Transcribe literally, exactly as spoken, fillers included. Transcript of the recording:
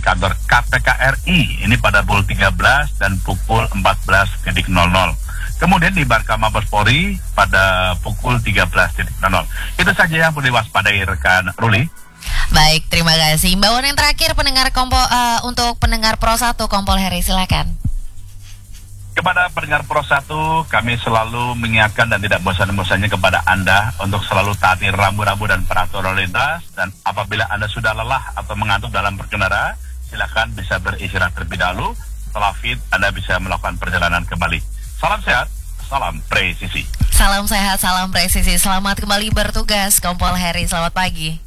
kantor K P K R I, ini pada pukul tiga belas dan pukul empat belas nol nol. Kemudian di Markas Mabes Polri pada pukul tiga belas nol nol. Itu saja yang perlu diwaspadai rekan Ruli. Baik, terima kasih. Imbauan yang terakhir pendengar Kompol uh, untuk pendengar Pro satu, Kompol Heri, silakan. Kepada pendengar Pro satu, kami selalu mengingatkan dan tidak bosan-bosannya kepada Anda untuk selalu taati rambu-rambu dan peraturan lalu lintas. Dan apabila Anda sudah lelah atau mengantuk dalam berkendara, silakan bisa beristirahat terlebih dahulu. Setelah fit, Anda bisa melakukan perjalanan kembali. Salam sehat, salam presisi. Salam sehat, salam presisi. Selamat kembali bertugas, Kompol Heri. Selamat pagi.